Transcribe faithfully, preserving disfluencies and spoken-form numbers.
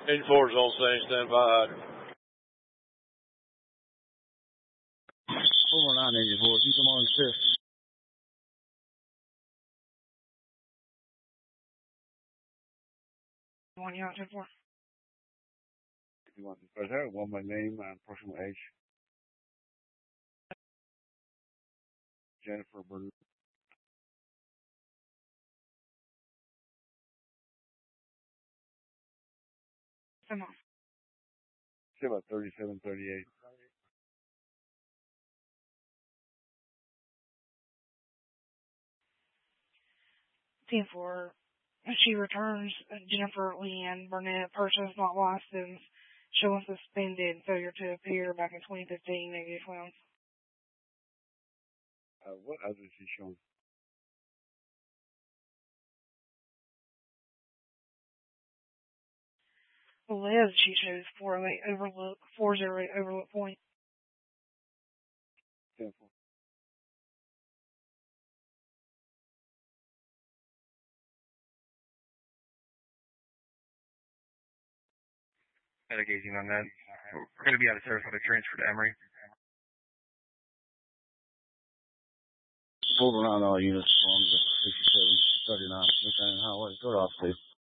Engine four is on scene, stand by. four one nine Engine four, you come on assist. One year ten four. If you want to press that, one my name and personal age. Jennifer Burnett. Come on. Say about thirty-seven, thirty-eight. ten four. She returns Jennifer Leanne Burnett, person not licensed, showing suspended, failure to appear back in twenty fifteen, negative twelve. Uh, what address is she showing? Liz, she shows four oh eight Overlook, four oh eight Overlook Point. ten four. Mitigating on that. We're going to be out of service with a transfer to Emory. Over on all units from the sixty-seven thirty-nine Highway. Go off, please.